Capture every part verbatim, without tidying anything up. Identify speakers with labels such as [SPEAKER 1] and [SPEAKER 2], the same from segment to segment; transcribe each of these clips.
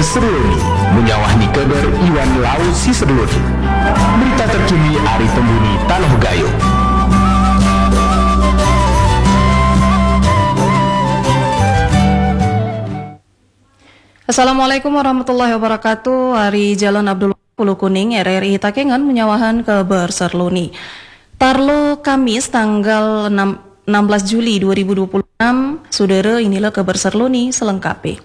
[SPEAKER 1] Serluni menyawahni kabar Iwan Lau si Serluni. Berita terkini Ari Tembuni Tanah Gayo.
[SPEAKER 2] Assalamualaikum warahmatullahi wabarakatuh. Hari Jalan Abdul Pulau Kuning R R I Takengon menyawahan kabar Serluni. Tarlo Kamis tanggal enam belas Juli dua ribu dua puluh enam, saudara, inilah kabar Serluni selengkapnya.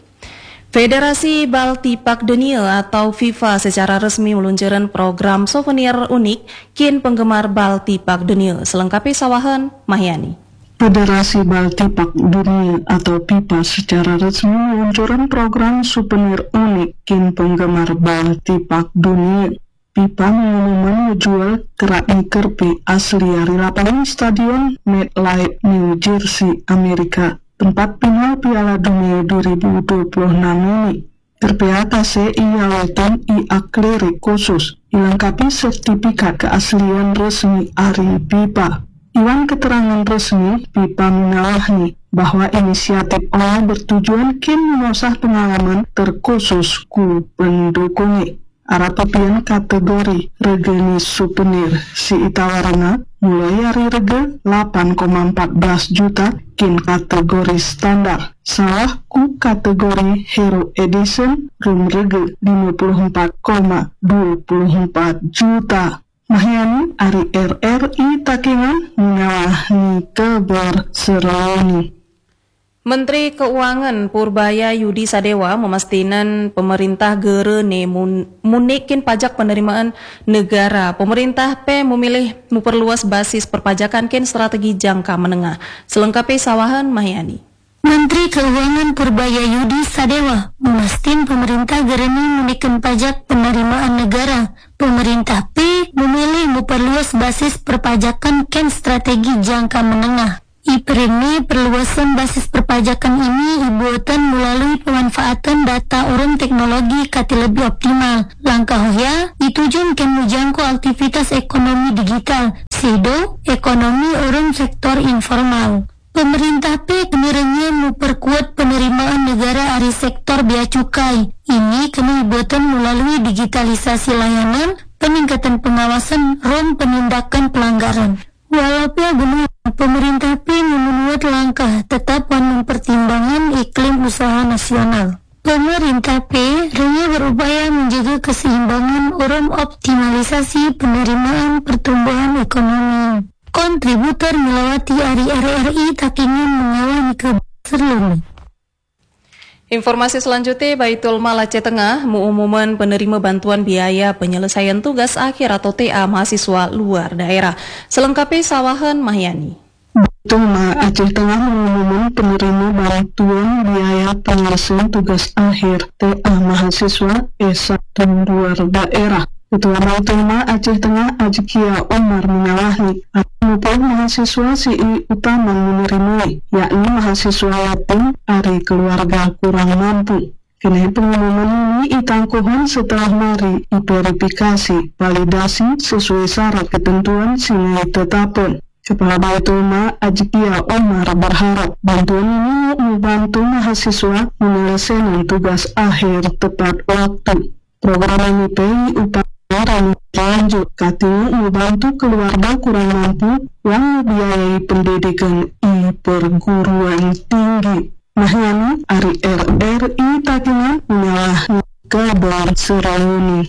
[SPEAKER 2] Federasi Baltipak Dunia atau FIFA secara resmi meluncurkan program souvenir unik kin penggemar Baltipak Dunia. Selengkapnya sawahan Mahyani.
[SPEAKER 3] Federasi Baltipak Dunia atau FIFA secara resmi meluncurkan program souvenir unik kin penggemar Baltipak Dunia. FIFA mengumumkan menjual kerak kerpi asli dari lapangan Stadion MetLife New Jersey, Amerika, tempat final Piala Dunia dua ribu dua puluh enam ini. Kerpi atasnya ia weton i akleri khusus, dilengkapi sertifikat keaslian resmi dari FIFA. Iwan keterangan resmi FIFA mengalami bahwa inisiatif olah bertujuan kin menosah pengalaman terkhusus ku pendukungnya. Arapapian kategori regeni souvenir si itawarana mulai dari rega delapan koma empat belas juta kin kategori standar. Salah ku kategori Hero Edition rum rega lima puluh empat koma dua puluh empat juta. Mahyani Ari R R I Takengon menyawahi kabar Serluni.
[SPEAKER 2] Menteri Keuangan Purbaya Yudi Sadewa memastikan pemerintah gerene munikin pajak penerimaan negara. Pemerintah P memilih memperluas basis perpajakan kin strategi jangka menengah. Selengkapnya sawahan Mahyani.
[SPEAKER 4] Menteri Keuangan Purbaya Yudi Sadewa memastikan pemerintah gerene munikin pajak penerimaan negara. Pemerintah P memilih memperluas basis perpajakan ken strategi jangka menengah. Iperni perluasan basis perpajakan ini dibuatan melalui pemanfaatan data orang teknologi kati lebih optimal. Langkah hoya ditujuan ken menjangkau aktivitas ekonomi digital, sido ekonomi orang sektor informal. Pemerintah P kemudiannya memperkuat penerimaan negara dari sektor bea cukai. Ini kena dibuatan melalui digitalisasi layanan, peningkatan pengawasan, rom penindakan pelanggaran. Walaupun benar, pemerintah P membuat langkah tetap mempertimbangkan iklim usaha nasional. Pemerintah P hanya berupaya menjaga keseimbangan orang optimalisasi penerimaan pertumbuhan ekonomi. Kontributor melewati Ari R R I Takengon mengawali ke Serluni.
[SPEAKER 2] Informasi selanjutnya, Baitul Mal Aceh Tengah mengumumkan penerima bantuan biaya penyelesaian tugas akhir atau T A mahasiswa luar daerah. Selengkapnya sawahan Mahyani.
[SPEAKER 3] Baitul Mal Aceh Tengah mengumumkan penerima bantuan biaya penyelesaian tugas akhir T A mahasiswa S satu luar daerah. Ketua Baitul Mal Aceh Tengah Ajikia Omar menyawahi maupun mahasiswa si utama menerima, yakni mahasiswa yatim dari keluarga kurang mampu. Kini pengumuman ini ditangkuhan setelah mari diverifikasi validasi sesuai syarat ketentuan sini tetapun. Kepala Baitul Mal Ajikia Omar berharap bantuan ini membantu mahasiswa menyelesaikan tugas akhir tepat waktu. Program ini upaya lanjut katanya membantu keluarga kurang mampu yang membiayai pendidikan di perguruan tinggi. Mahyani Ari R R I Takengon menyawahi kabar Serluni.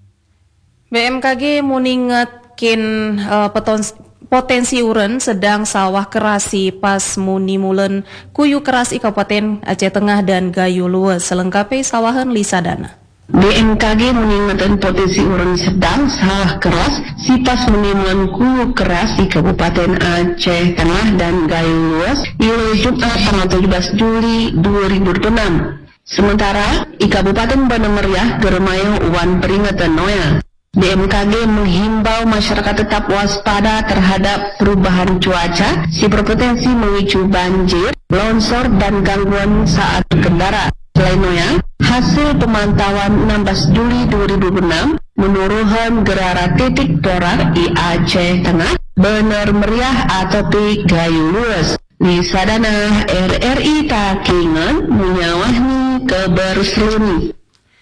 [SPEAKER 2] B M K G meningatkan uh, potensi uren sedang sawah kerasi pas muni mulen kuyu keras i Kabupaten Aceh Tengah dan Gayo Luas. Selengkapnya sawahan Lisadana.
[SPEAKER 5] B M K G mengingatkan potensi uran sedang sawah keras sipas menimbulkan kuyu keras di Kabupaten Aceh Tengah dan Gayo Luas mulai Jumat tanggal tujuh belas Juli dua ribu dua puluh enam. Sementara di Kabupaten Banda Meriah Geremayo uwan peringatan noya. B M K G menghimbau masyarakat tetap waspada terhadap perubahan cuaca si berpotensi memicu banjir, longsor dan gangguan saat berkendara. Selain noya, hasil pemantauan enam belas Juli dua ribu dua puluh enam menurunkan gerara titik torak di Aceh Tengah, Bener Meriah atau di Gayo Luas. Di Sadana R R I Takengon menyawahi kabar Serluni.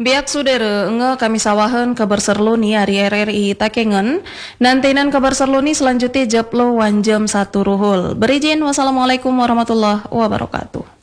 [SPEAKER 2] Biak sudere nge kami sawahan kabar serluni hari R R I Takengen. Nantinan kabar serluni selanjutnya japlo wan jam satu ruhul. Berizin, wassalamualaikum warahmatullahi wabarakatuh.